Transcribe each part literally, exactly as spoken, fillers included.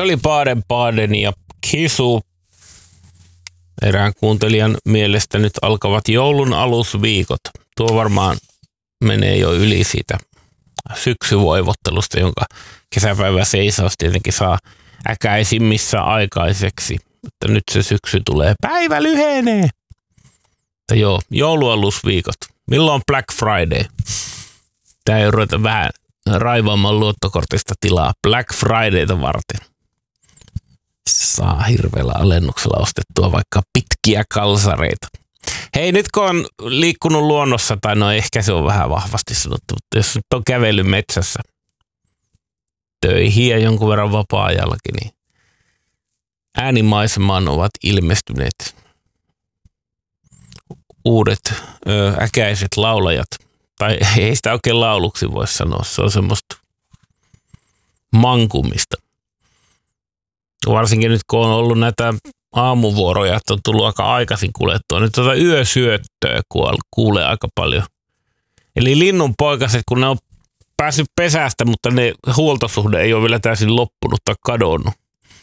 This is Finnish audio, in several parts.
Se oli Baden-Baden ja Kisu. Erään kuuntelijan mielestä nyt alkavat joulun alusviikot. Tuo varmaan menee jo yli siitä syksyvoivottelusta, jonka kesäpäivä seisaus tietenkin saa äkäisimmissä aikaiseksi. Että nyt se syksy tulee. Päivä lyhenee. Että joo, joulualusviikot. Milloin Black Friday? Tää ei ruveta vähän raivaamaan luottokortista tilaa Black Fridayta varten. Saa hirveällä alennuksella ostettua vaikka pitkiä kalsareita. Hei, nyt kun on liikkunut luonnossa, tai no ehkä se on vähän vahvasti sanottu, mutta jos nyt on kävellyt metsässä töihin ja jonkun verran vapaa-ajallakin, niin äänimaisemaan ovat ilmestyneet uudet ö, äkäiset laulajat. Tai ei sitä oikein lauluksi voi sanoa, se on semmoista mankumista. Varsinkin nyt kun on ollut näitä aamuvuoroja, että on tullut aika aikaisin kuljettua. Nyt tuota yösyöttöä kuulee aika paljon. Eli linnunpoikaset, kun ne on päässyt pesästä, mutta ne huoltosuhde ei ole vielä täysin loppunut tai kadonnut.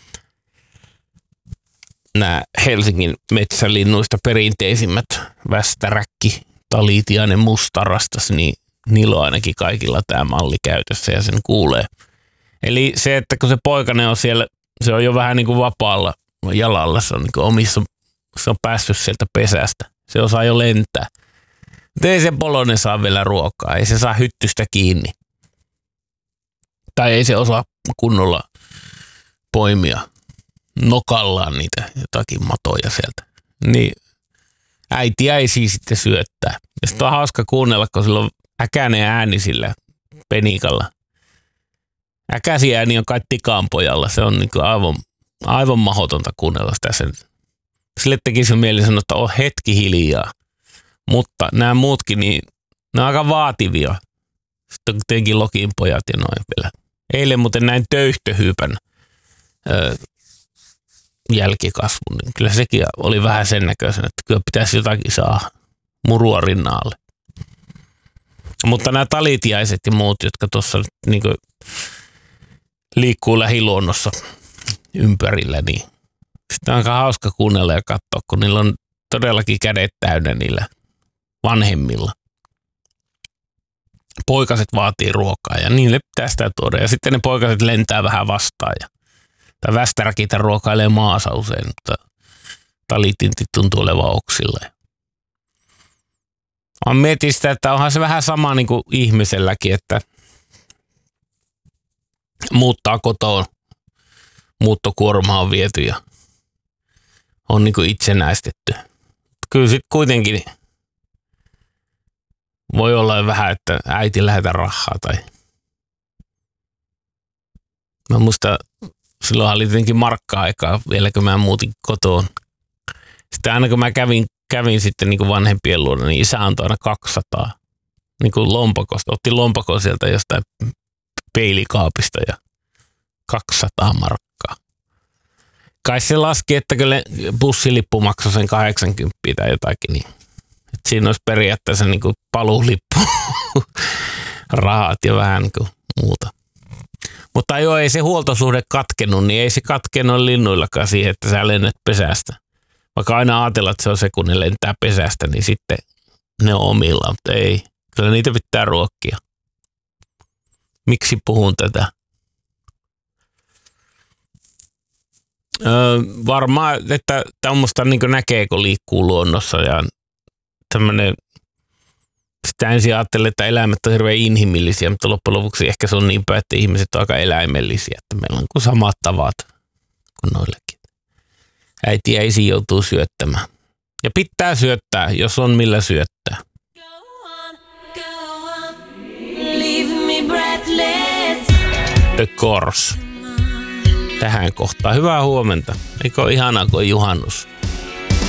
Nämä Helsingin metsälinnuista perinteisimmät västäräkki, talitiainen, mustarastas, niin niillä on ainakin kaikilla tämä malli käytössä ja sen kuulee. Eli se, että kun se poikainen on siellä, se on jo vähän niin kuin vapaalla jalalla, se on niin kuin omissa, se on päässyt sieltä pesästä. Se osaa jo lentää. Mutta ei se polonen saa vielä ruokaa, ei se saa hyttystä kiinni. Tai ei se osaa kunnolla poimia nokallaan niitä jotakin matoja sieltä. Niin äiti ei siis sitten syöttää. Ja sitten on hauska kuunnella, kun sillä on äkäinen ääni sillä penikalla. Äkäsi ääni on kai tikanpojalla. Se on niin kuin aivan, aivan mahdotonta kuunnella sitä sen. Sille tekisi mieli sanoa, että on hetki hiljaa. Mutta nämä muutkin, niin ne on aika vaativia. Sitten on tietenkin Lokin pojat ja noin vielä. Eilen muuten näin töyhtöhyypän öö, jälkikasvun, niin kyllä sekin oli vähän sen näköisen, että kyllä pitäisi jotakin saa murua rinnaalle. Mutta nämä talitiaiset ja muut, jotka tuossa niin kuin liikkuu lähiluonnossa ympärillä, niin sitä on aika hauska kuunnella ja katsoa, kun niillä on todellakin kädet täynnä niillä vanhemmilla. Poikaset vaatii ruokaa ja niille pitää sitä tuoda. Ja sitten ne poikaset lentää vähän vastaan ja tai västäräkitä ruokailee maassa usein, mutta talitintit tuntuu olevan oksilla. Mä mietin sitä, että onhan se vähän sama niin kuin ihmiselläkin, että muuttaa kotoon, muuttokuorma on viety ja on niin kuin itsenäistetty. Kyllä sitten kuitenkin voi olla vähän, että äiti lähetä rahaa tai mä muistan, silloinhan oli tietenkin markka-aikaa vielä, kun mä muutin kotoon. Sitten aina kun mä kävin, kävin sitten niin kuin vanhempien luona, niin isä antoi aina kaksisataa niin kuin lompakosta. Otti lompakon sieltä jostain peilikaapista ja kaksisataa markkaa. Kai se laski, että kyllä bussilippu maksoi sen kahdeksankymmentä tai jotakin. Niin. Et siinä olisi periaatteessa niin kuin paluulippu, rahat ja vähän niin kuin muuta. Mutta joo, ei se huoltosuhde katkenut, niin ei se katkenut linnuillakaan siihen, että sä lennät pesästä. Vaikka aina ajatellaan, että se on se, kun ne lentää pesästä, niin sitten ne on omillaan, mutta ei. Kyllä niitä pitää ruokkia. Miksi puhun tätä? Öö, varmaan, että tämmöistä niin näkee, kun liikkuu luonnossa ja tämmöinen. Sitä ensin ajattelee, että eläimet on hirveän inhimillisiä, mutta loppujen lopuksi ehkä se on niin päin, että ihmiset on aika eläimellisiä, että meillä on kuin samat tavat kuin noillekin. Äiti ja isi joutuu syöttämään. Ja pitää syöttää, jos on millä syöttää. The Course. Tähän kohtaan. Hyvää huomenta. Eikö ole ihanaa, kun on juhannus?